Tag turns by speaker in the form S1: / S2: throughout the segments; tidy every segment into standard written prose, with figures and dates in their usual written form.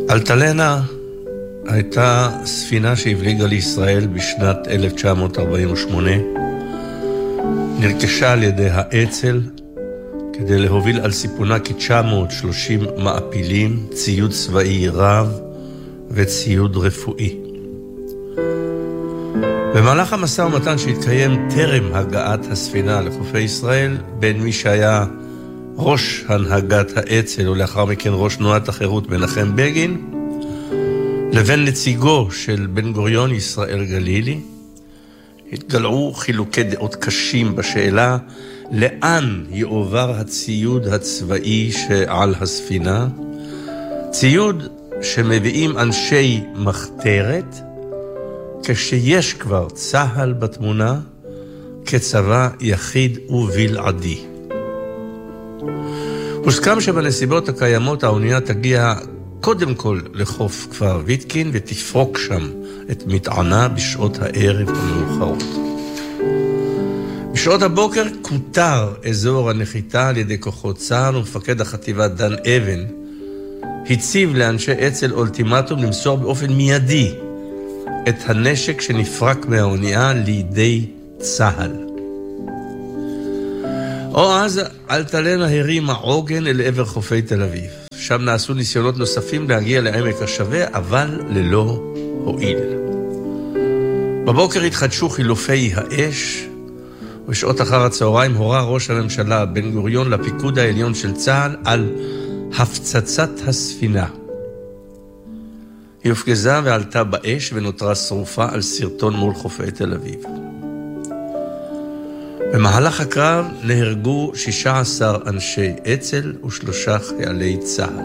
S1: אלטלנה הייתה ספינה שהבליגה לישראל בשנת 1948. נרכשה על ידי האצ"ל כדי להוביל על סיפונה כ-930 מעפילים, ציוד צבאי רב וציוד רפואי. במהלך המשא ומתן שהתקיים טרם הגעת הספינה לחופי ישראל, בין מי שהיה ראש הנהגת האצ"ל ולאחר מכן ראש תנועת החירות מנחם בגין, לבין נציגו של בן גוריון ישראל גלילי, התגלעו חילוקי דעות קשים בשאלה לאן יועבר הציוד הצבאי שעל הספינה, ציוד שמביאים אנשי מחתרת, כשיש כבר צהל בתמונה כצבא יחיד ובלעדי. הוסכם שבנסיבות הקיימות האונייה תגיע קודם כל לחוף כפר ויתקין ותפרוק שם את מטענה בשעות הערב המאוחרות. בשעות הבוקר כותר אזור הנחיתה על ידי כוחות צה"ל, ומפקד החטיבה דן אבן הציב לאנשי אצ"ל אולטימטום למסור באופן מיידי את הנשק שנפרק מהאונייה לידי צה"ל. או אז אלטלנה הרימה עוגן אל עבר חופי תל אביב. שם נעשו ניסיונות נוספים להגיע לעמק השווה, אבל ללא הועיל. בבוקר התחדשו חילופי האש, ובשעות אחר הצהריים הורה ראש הממשלה בן גוריון לפיקוד העליון של צה"ל על הפצצת הספינה. היא הופגזה ועלתה באש ונותרה שרופה על סרטון מול חופי תל אביב. במהלך הקרב נהרגו 16 אנשי אצ"ל ו3 חיילי צה"ל.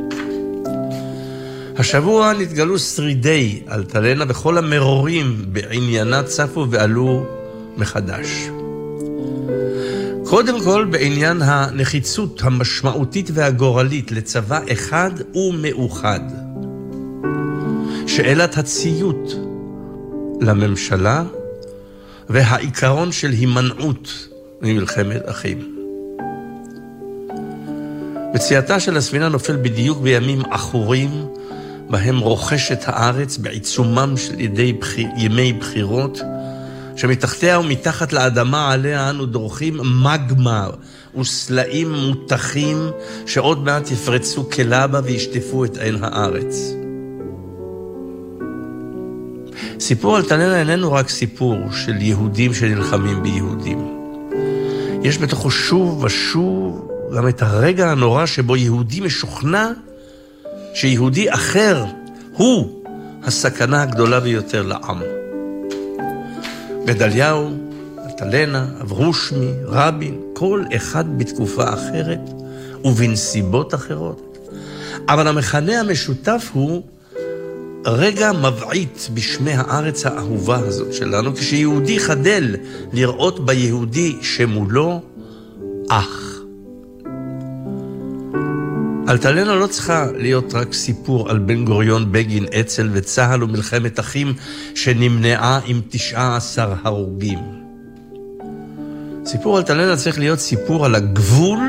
S1: השבוע נתגלו שרידי אלטלנה וכל המרורים בעניינה צפו ועלו מחדש. קודם כל בעניין הנחיצות המשמעותית והגורלית לצבא אחד ומאוחד. שאלת הציות לממשלה והעיקרון של הימנעות ממלחמת אחים. בציאתה של הספינה נופל בדיוק בימים אחורים בהם רוכשת הארץ בעיצומם של ימי בחירות, שמתחתיה ומתחת לאדמה עליה אנו דורכים מגמה וסלעים מותחים שעוד מעט יפרצו כלבה וישטפו את עין הארץ. סיפור אלטלנה איננו רק סיפור של יהודים שנלחמים ביהודים. יש בתוכו שוב ושוב גם את הרגע הנורא שבו יהודי משוכנע שיהודי אחר הוא הסכנה הגדולה ביותר לעם. בדליהו, אלטלנה, אברושמי, רבין, כל אחד בתקופה אחרת ובנסיבות אחרות. אבל המכנה המשותף הוא רגע מבעית בשמי הארץ האהובה הזאת שלנו, כשיהודי חדל לראות ביהודי שמולו אח. אלטלנה לא צריכה להיות רק סיפור על בן גוריון, בגין, אצ"ל וצה"ל ומלחמת אחים שנמנעה עם 19 הרוגים. סיפור אלטלנה צריך להיות סיפור על הגבול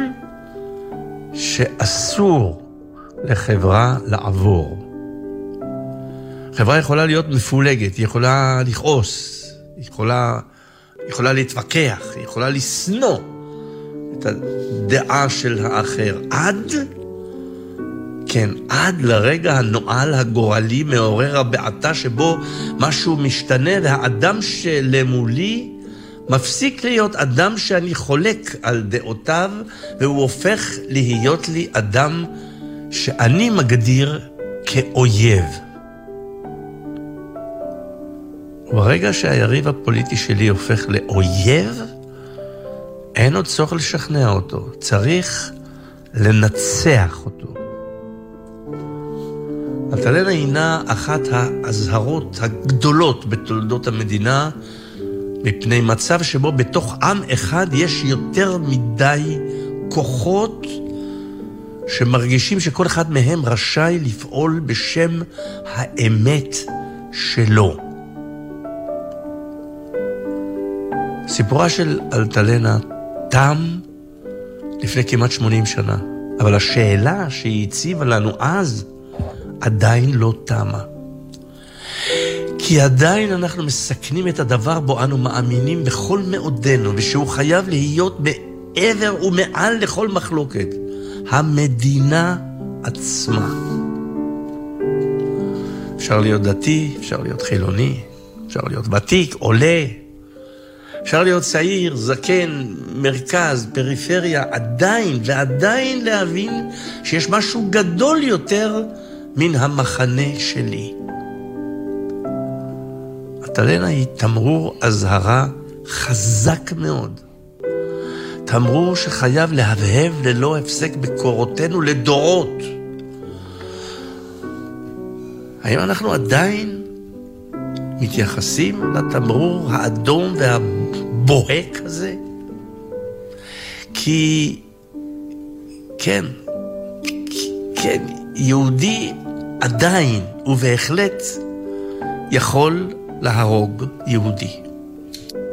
S1: שאסור לחברה לעבור. חברה יכולה להיות מפולגת, היא יכולה לכעוס, היא יכולה להתווכח, היא יכולה לשנוא את הדעה של האחר, עד לרגע הנועל הגורלי מעורר הבעתה שבו משהו משתנה, והאדם שלמולי מפסיק להיות אדם שאני חולק על דעותיו, והוא הופך להיות לי אדם שאני מגדיר כאויב. וברגע שהיריב הפוליטי שלי הופך לאויב, אין עוד צורך לשכנע אותו, צריך לנצח אותו. אלטלנה הינה אחת ההזהרות הגדולות בתולדות המדינה, מפני מצב שבו בתוך עם אחד יש יותר מדי כוחות שמרגישים שכל אחד מהם רשאי לפעול בשם האמת שלו. סיפורה של אלטלנה תם לפני כמעט 80 שנה, אבל השאלה שהיא הציבה לנו אז עדיין לא תמה. כי עדיין אנחנו מסכנים את הדבר בו אנו מאמינים בכל מאודנו, ושהוא חייב להיות מעבר ומעל לכל מחלוקת. המדינה עצמה. אפשר להיות דתי, אפשר להיות חילוני, אפשר להיות ותיק, עולה, אפשר להיות צעיר, זקן, מרכז, פריפריה, עדיין להבין שיש משהו גדול יותר מן המחנה שלי. התלנה היא תמרור אזהרה חזק מאוד. תמרור שחייב להבהב ללא הפסק בקורותינו לדורות. האם אנחנו עדיין מתייחסים לתמרור האדום והבוהק הזה? כי כן, יהודי עדיין ובהחלט יכול להרוג יהודי.